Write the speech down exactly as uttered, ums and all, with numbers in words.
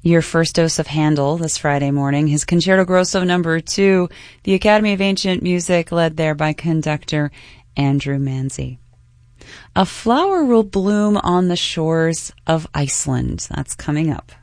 your first dose of Handel this Friday morning, his Concerto Grosso number two, the Academy of Ancient Music, led there by conductor Andrew Manzi. A flower will bloom on the shores of Iceland. That's coming up.